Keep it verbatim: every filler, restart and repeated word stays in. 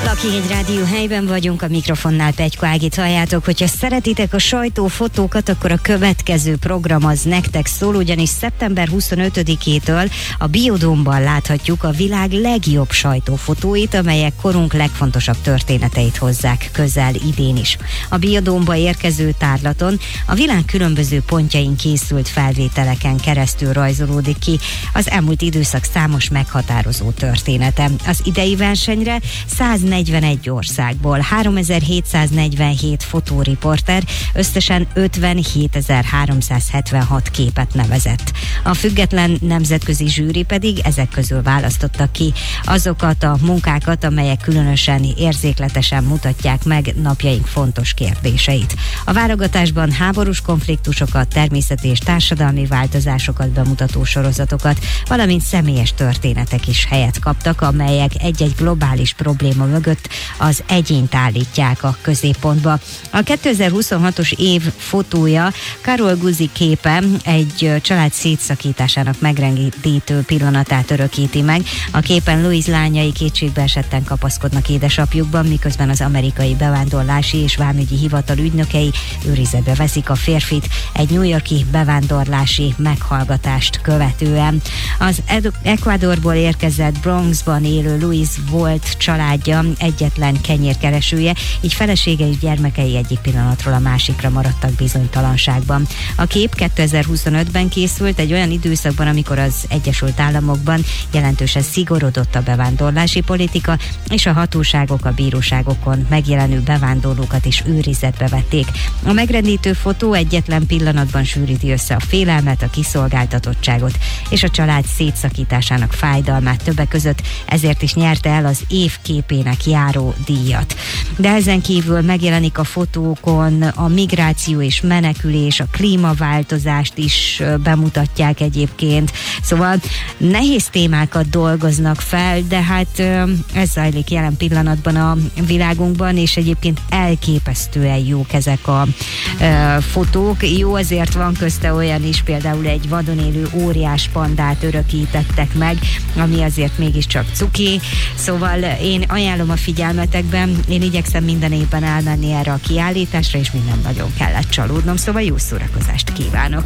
Lakhíd Rádió helyben vagyunk, a mikrofonnál Pegyko Ágit halljátok. Hogyha szeretitek a sajtófotókat, akkor a következő program az nektek szól, ugyanis szeptember huszonötödikétől a Biodómban láthatjuk a világ legjobb sajtófotóit, amelyek korunk legfontosabb történeteit hozzák közel idén is. A Biodómba érkező tárlaton a világ különböző pontjain készült felvételeken keresztül rajzolódik ki az elmúlt időszak számos meghatározó története. Az idei versenyre száznegyvenegy országból háromezer-hétszáznegyvenhét fotóriporter összesen ötvenhétezer-háromszázhetvenhat képet nevezett. A független nemzetközi zsűri pedig ezek közül választotta ki azokat a munkákat, amelyek különösen érzékletesen mutatják meg napjaink fontos kérdéseit. A válogatásban háborús konfliktusokat, természeti és társadalmi változásokat bemutató sorozatokat, valamint személyes történetek is helyet kaptak, amelyek egy-egy globális probléma mögött az egyént állítják a középpontba. A kétezer-huszonhatos év fotója Carol Guzy képe egy család szétszakításának megrendítő pillanatát örökíti meg. A képen Louise lányai kétségbe esetten kapaszkodnak édesapjukban, miközben az amerikai bevándorlási és vámügyi hivatal ügynökei őrizetbe veszik a férfit egy New York-i bevándorlási meghallgatást követően. Az Ecuadorból érkezett Bronxban élő Louise volt családja egyetlen kenyérkeresője, így felesége és gyermekei egyik pillanatról a másikra maradtak bizonytalanságban. A kép kétezer-huszonötben készült egy olyan időszakban, amikor az Egyesült Államokban jelentősen szigorodott a bevándorlási politika, és a hatóságok a bíróságokon megjelenő bevándorlókat is őrizetbe vették. A megrendítő fotó egyetlen pillanatban sűríti össze a félelmet, a kiszolgáltatottságot és a család szétszakításának fájdalmát többek között, ezért is nyerte el az év képének járó díjat. De ezen kívül megjelenik a fotókon a migráció és menekülés, a klímaváltozást is bemutatják egyébként. Szóval nehéz témákat dolgoznak fel, de hát ez zajlik jelen pillanatban a világunkban, és egyébként elképesztően jók ezek a e, fotók. Jó, azért van közte olyan is, például egy vadon élő óriás pandát örökítettek meg, ami azért mégiscsak cuki. Szóval én ajánlom a figyelmetekben, én igyekszem minden évben elmenni erre a kiállításra, és minden nagyon kellett csalódnom, szóval jó szórakozást kívánok!